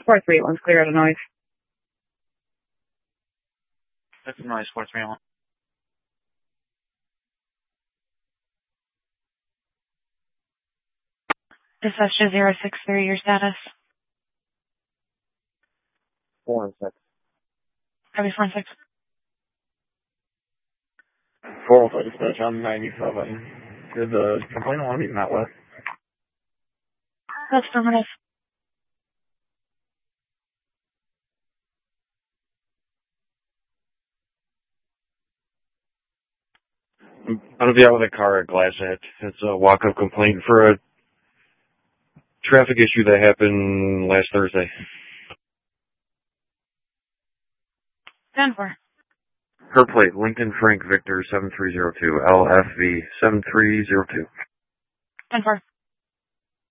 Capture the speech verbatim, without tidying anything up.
four three one's clear out of noise. That's a noise, four three one. Dispatch zero six three, your status? Four and six. Copy four and six. Four oh five dispatch on ninety-seven. Did the complainant want to be met with? That's affirmative. I'm going to be out with a car at Glassett. It's a walk-up complaint for a traffic issue that happened last Thursday. ten four. Her plate, Lincoln Frank Victor seven three zero two, L F V seven three zero two. ten four.